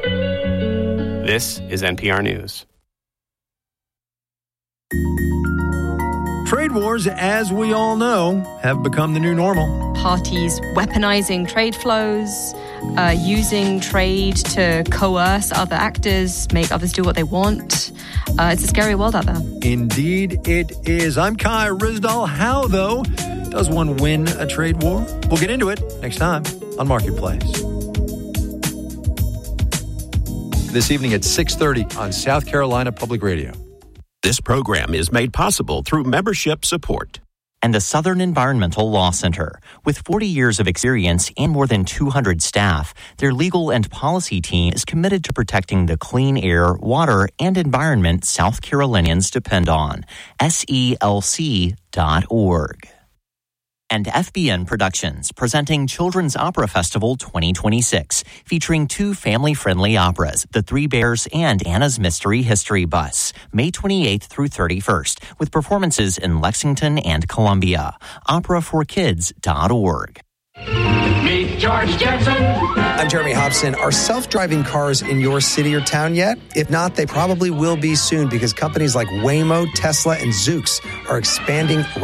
This is NPR News. Trade wars, as we all know, have become the new normal. Parties weaponizing trade flows, using trade to coerce other actors, make others do what they want. It's a scary world out there. Indeed, it is. I'm Kai Ryssdal. How, though, does one win a trade war? We'll get into it next time on Marketplace. This evening at 6:30 on South Carolina Public Radio. This program is made possible through membership support. And the Southern Environmental Law Center. With 40 years of experience and more than 200 staff, their legal and policy team is committed to protecting the clean air, water, and environment South Carolinians depend on. SELC.org. And FBN Productions, presenting Children's Opera Festival 2026, featuring 2 family-friendly operas, The Three Bears and Anna's Mystery History Bus, May 28th through 31st, with performances in Lexington and Columbia. Operaforkids.org. Meet George Jetson. I'm Jeremy Hobson. Are self-driving cars in your city or town yet? If not, they probably will be soon because companies like Waymo, Tesla, and Zoox are expanding